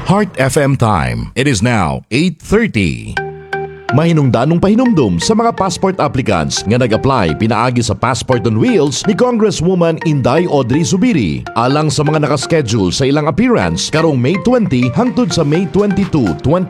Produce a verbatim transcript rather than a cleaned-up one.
Heart F M time. It is now eight thirty. Mahinungdanong pahinumdum sa mga passport applicants nga nag-apply pinaagi sa Passport on Wheels ni Congresswoman Inday Audrey Zubiri. Alang sa mga nakaschedule sa ilang appearance karong May twenty hangtod sa May twenty-two,